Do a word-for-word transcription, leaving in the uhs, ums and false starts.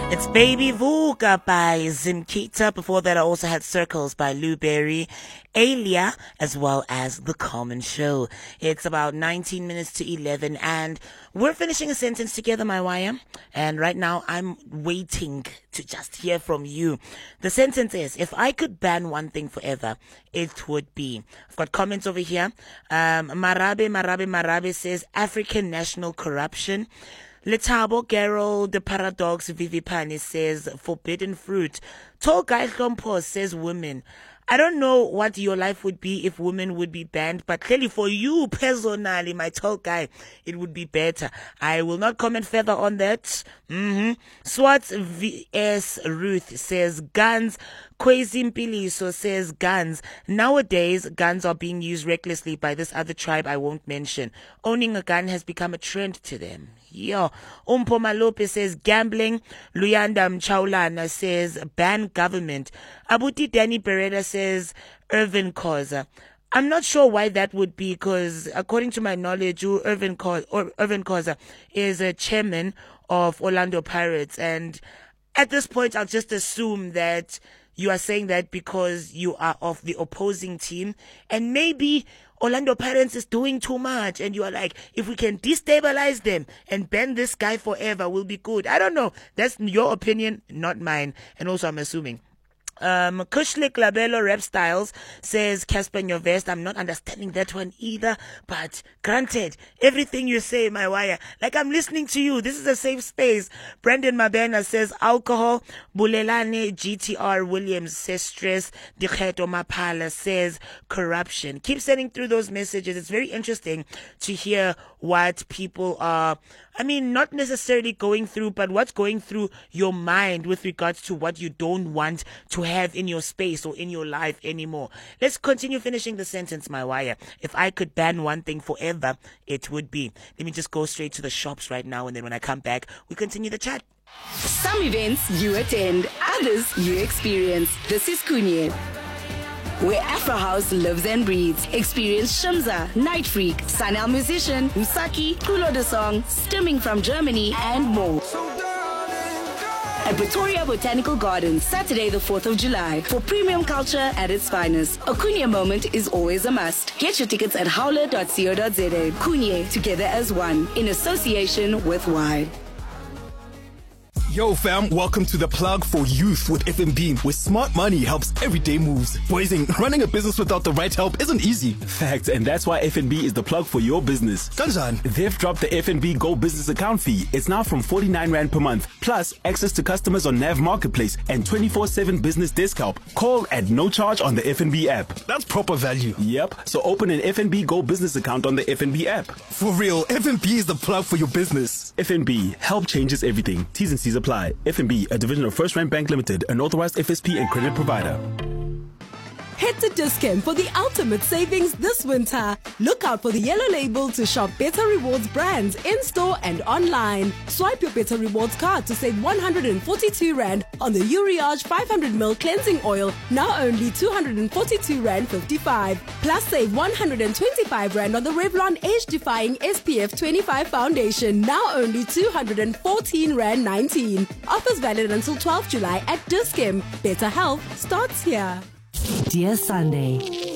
It's Baby Vuka by Zimkita. Before that, I also had Circles by Lou Berry, Alia, as well as The Common Show. It's about nineteen minutes to eleven, and we're finishing a sentence together, my wire. And right now, I'm waiting to just hear from you. The sentence is, if I could ban one thing forever, it would be. I've got comments over here. Um, Marabe, Marabe, Marabe says, African national corruption. Letabo Gerald, the Paradox, Vivipani says forbidden fruit. Tall Guy Hlompo says women. I don't know what your life would be if women would be banned, but clearly for you personally, my tall guy, it would be better. I will not comment further on that. Mm-hmm. Swats V S Ruth says guns. Kwezi Mpiliso says guns. Nowadays, guns are being used recklessly by this other tribe I won't mention. Owning a gun has become a trend to them. Yo. Umpo Malope says gambling. Luyanda Mchaulana says ban government. Abuti Danny Beretta says Irvin Khoza. I'm not sure why that would be, because according to my knowledge, Irvin Khoza, or Irvin Khoza is a chairman of Orlando Pirates, and at this point, I'll just assume that you are saying that because you are of the opposing team, and maybe Orlando Pirates is doing too much, and you are like, if we can destabilize them and ban this guy forever, we'll be good. I don't know. That's your opinion, not mine. And also, I'm assuming. Um, Kushlik Labello Rap Styles says, Casper Nyovest. I'm not understanding that one either, but granted, everything you say, my wire, like I'm listening to you. This is a safe space. Brandon Mabena says alcohol. Bulelane G T R Williams says stress. Dikheto Mapala says corruption. Keep sending through those messages. It's very interesting to hear what people are, I mean, not necessarily going through, but what's going through your mind with regards to what you don't want to have in your space or in your life anymore. Let's continue finishing the sentence, my wire. If I could ban one thing forever, it would be. Let me just go straight to the shops right now, and then when I come back, we continue the chat. Some events you attend, others you experience. This is Kunye, where Afro House lives and breathes. Experience Shimza, Night Freak, Sanel Musician, Msaki, Kulo the Song, Stimming from Germany, and more. At Pretoria Botanical Gardens, Saturday the fourth of July, for premium culture at its finest. A Kunye moment is always a must. Get your tickets at howler dot co dot za. Kunye, together as one, in association with Wide. Yo fam, welcome to The Plug for Youth with F N B, where smart money helps everyday moves. Boysing, running a business without the right help isn't easy. Facts, and that's why F N B is the plug for your business. Kanjani? They've dropped the F N B Go Business Account fee. It's now from forty-nine rand per month, plus access to customers on Nav Marketplace and twenty-four seven business desk help. Call at no charge on the F N B app. That's proper value. Yep, so open an F N B Go Business account on the F N B app. For real, F N B is the plug for your business. F N B, help changes everything. T's and C's apply. F N B, a division of First Rand Bank Limited, an authorized F S P and credit provider. Head to Dis-Chem for the ultimate savings this winter. Look out for the yellow label to shop Better Rewards brands in-store and online. Swipe your Better Rewards card to save one hundred forty-two rand on the Uriage five hundred milliliter cleansing oil, now only two hundred forty-two rand fifty-five. Plus save one hundred twenty-five rand on the Revlon age-defying S P F twenty-five foundation, now only two hundred fourteen rand nineteen. Offers valid until twelfth of July at Dis-Chem. Better health starts here. Dear Sunday,